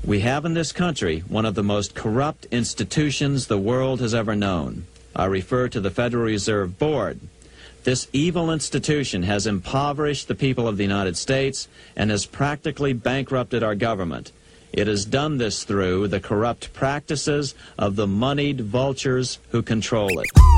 We have in this country one of the most corrupt institutions the world has ever known. I refer to the Federal Reserve Board. This evil institution has impoverished the people of the United States and has practically bankrupted our government. It has done this through the corrupt practices of the moneyed vultures who control it.